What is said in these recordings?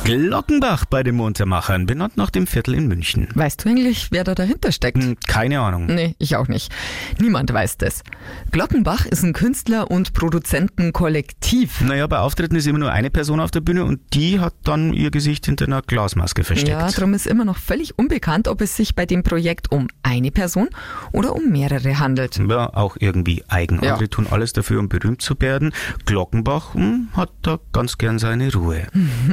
Glockenbach bei den Muntermachern, benannt nach dem Viertel in München. Weißt du eigentlich, wer da dahinter steckt? Keine Ahnung. Nee, ich auch nicht. Niemand weiß das. Glockenbach ist ein Künstler- und Produzentenkollektiv. Naja, bei Auftritten ist immer nur eine Person auf der Bühne und die hat dann ihr Gesicht hinter einer Glasmaske versteckt. Ja, darum ist immer noch völlig unbekannt, ob es sich bei dem Projekt um eine Person oder um mehrere handelt. Ja, auch irgendwie eigen. Ja. Andere tun alles dafür, um berühmt zu werden. Glockenbach hat da ganz gern seine Ruhe.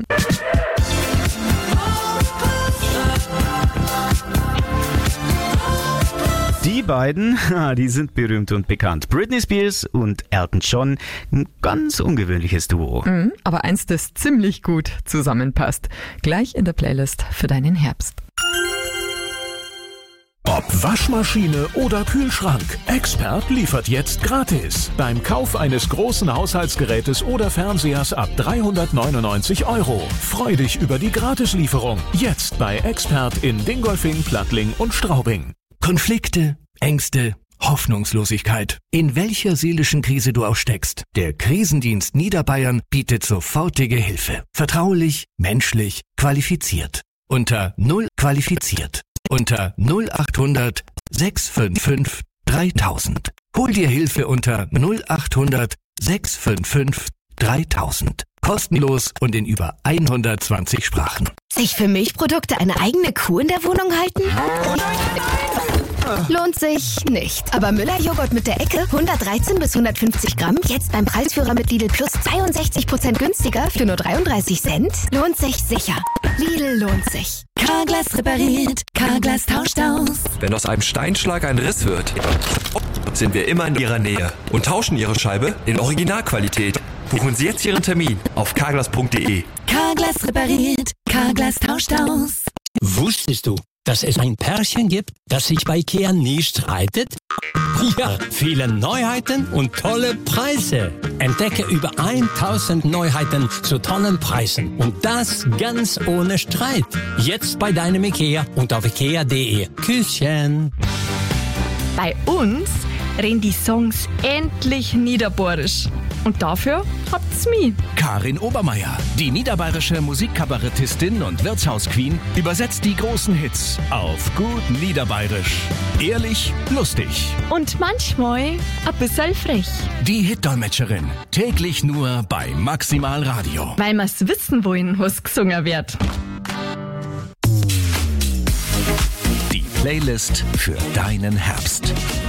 Die beiden, die sind berühmt und bekannt. Britney Spears und Elton John, ein ganz ungewöhnliches Duo. Aber eins, das ziemlich gut zusammenpasst. Gleich in der Playlist für deinen Herbst. Ob Waschmaschine oder Kühlschrank, Expert liefert jetzt gratis. Beim Kauf eines großen Haushaltsgerätes oder Fernsehers ab 399 €. Freu dich über die Gratislieferung. Jetzt bei Expert in Dingolfing, Plattling und Straubing. Konflikte, Ängste, Hoffnungslosigkeit. In welcher seelischen Krise du auch steckst, der Krisendienst Niederbayern bietet sofortige Hilfe. Vertraulich, menschlich, qualifiziert. Unter 0 qualifiziert. Unter 0800 655 3000. Hol dir Hilfe unter 0800 655 3000. Kostenlos und in über 120 Sprachen. Sich für Milchprodukte eine eigene Kuh in der Wohnung halten? Lohnt sich nicht. Aber Müller-Joghurt mit der Ecke, 113 bis 150 Gramm, jetzt beim Preisführer mit Lidl Plus 62% günstiger für nur 33 Cent, lohnt sich sicher. Lidl lohnt sich. Carglass repariert, Carglass tauscht aus. Wenn aus einem Steinschlag ein Riss wird, sind wir immer in Ihrer Nähe und tauschen Ihre Scheibe in Originalqualität. Buchen Sie jetzt Ihren Termin auf carglass.de. Carglass repariert, Carglass tauscht aus. Wusstest du, dass es ein Pärchen gibt, das sich bei IKEA nie streitet? Ja, viele Neuheiten und tolle Preise. Entdecke über 1000 Neuheiten zu tollen Preisen. Und das ganz ohne Streit. Jetzt bei deinem IKEA und auf ikea.de. Küsschen. Bei uns reden die Songs endlich niederbayerisch. Und dafür habt's mich. Karin Obermeier, die niederbayerische Musikkabarettistin und Wirtshausqueen, übersetzt die großen Hits auf gut Niederbayerisch. Ehrlich, lustig. Und manchmal ein bisschen frech. Die Hitdolmetscherin, täglich nur bei Maximal Radio. Weil wir's wissen wollen, was gesungen wird. Die Playlist für deinen Herbst.